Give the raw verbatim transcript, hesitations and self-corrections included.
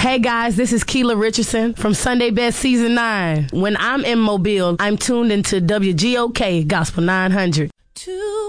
Hey guys, this is Keela Richardson from Sunday Best Season nine. When I'm in Mobile, I'm tuned into W G O K Gospel nine hundred. Two